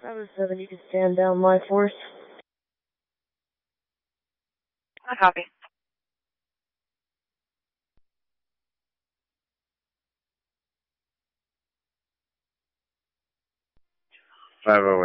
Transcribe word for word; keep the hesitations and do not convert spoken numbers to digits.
Bravo seven, you can stand down my force. I copy. five oh